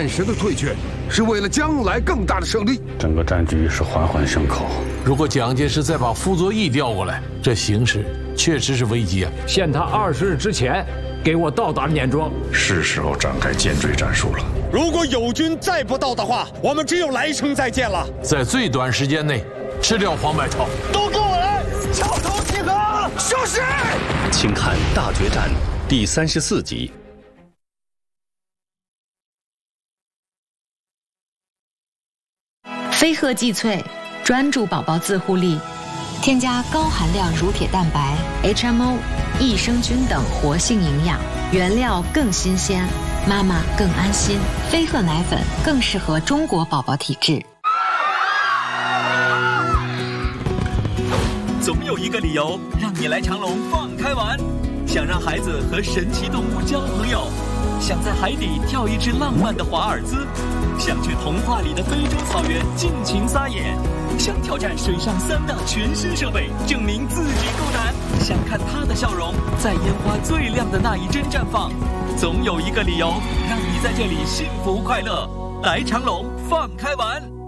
暂时的退却，是为了将来更大的胜利。 整个战局是环环相扣。 如果蒋介石再把傅作义调过来，这形势确实是危机啊！ 限他20日之前给我到达碾庄。 是时候展开尖锐战术了。 如果友军再不到的话，我们只有来生再见了。 在最短时间内吃掉黄百韬。 都跟我来， 敲头集合，收拾！ 请看《大决战》第34集。 飞鹤济萃，专注宝宝自护力，添加高含量乳铁蛋白、HMO、益生菌等活性营养，原料更新鲜，妈妈更安心。飞鹤奶粉更适合中国宝宝体质。 总有一个理由让你来长隆放开玩，想让孩子和神奇动物交朋友，想在海底跳一支浪漫的华尔兹，想去童话里的非洲草原尽情撒野，想挑战水上3大全新设备，证明自己够胆，想看他的笑容在烟花最亮的那一帧绽放。总有一个理由让你在这里幸福快乐，来长隆放开玩。